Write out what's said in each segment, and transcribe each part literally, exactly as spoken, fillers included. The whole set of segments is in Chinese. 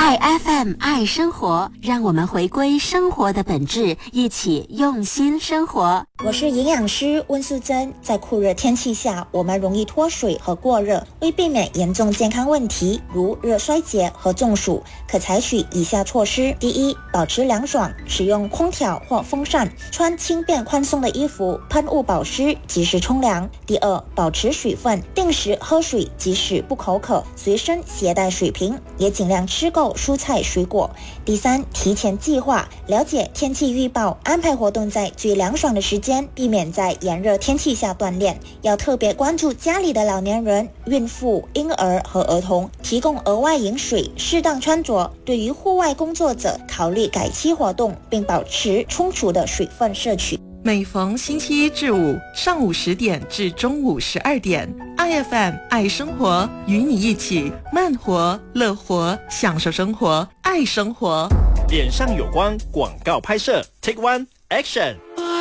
爱 F M 爱生活，让我们回归生活的本质，一起用心生活。 我是营养师温素珍。在酷热天气下，我们容易脱水和过热，为避免严重健康问题如热衰竭和中暑，可采取以下措施：第一，保持凉爽，使用空调或风扇，穿轻便宽松的衣服，喷雾保湿，及时冲凉。第二，保持水分，定时喝水，即使不口渴，随身携带水瓶，也尽量吃够蔬菜水果。第三，提前计划，了解天气预报，安排活动在最凉爽的时间，避免在炎热天气下锻炼。要特别关注家里的老年人、孕妇、婴儿和儿童，提供额外饮水，适当穿着。对于户外工作者，考虑改期活动，并保持充足的水分摄取。 每逢星期一至五上午十点至中午十二点， I F M 爱生活，与你一起慢活乐活，享受生活，爱生活。 脸上有光广告拍摄 Take One Action。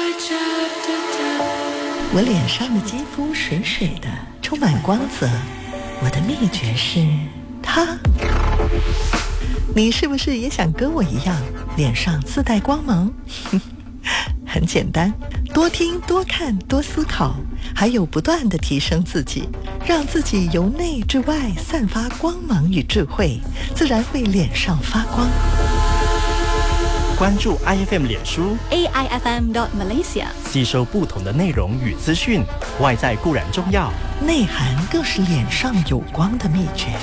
我脸上的肌肤水水的，充满光泽，我的秘诀是它。你是不是也想跟我一样脸上自带光芒？很简单，多听多看多思考，还有不断地提升自己，让自己由内至外散发光芒与智慧，自然会脸上发光。 关注 I F M 脸书 A I F M dot Malaysia， 吸收不同的内容与资讯。外在固然重要， 内涵更是脸上有光的秘诀。